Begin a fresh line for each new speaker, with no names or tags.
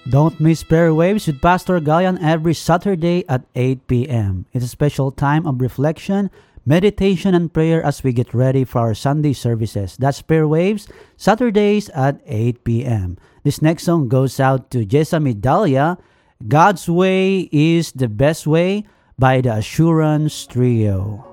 Don't miss Prayer Waves with Pastor Galian every Saturday at 8 p.m. It's a special time of reflection, meditation, and prayer as we get ready for our Sunday services. That's Prayer Waves, Saturdays at 8 p.m. This next song goes out to Jessa Medalia. God's Way is the Best Way by the Assurance Trio.